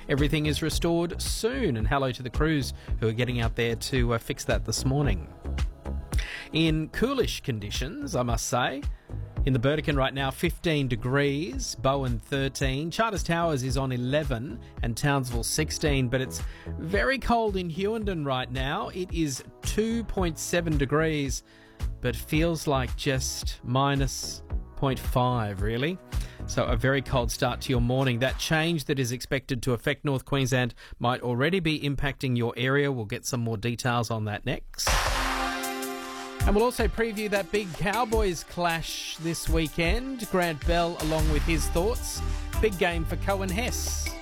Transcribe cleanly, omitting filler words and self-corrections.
everything is restored soon. And hello to the crews who are getting out there to fix that this morning. In coolish conditions, I must say. In the Burdekin right now, 15 degrees, Bowen 13, Charters Towers is on 11 and Townsville 16, but it's very cold in Hughenden right now. It is 2.7 degrees, but feels like just minus 0.5 really. So a very cold start to your morning. That change that is expected to affect North Queensland might already be impacting your area. We'll get some more details on that next. And we'll also preview that big Cowboys clash this weekend. Grant Bell along with his thoughts. Big game for Cohen Hess.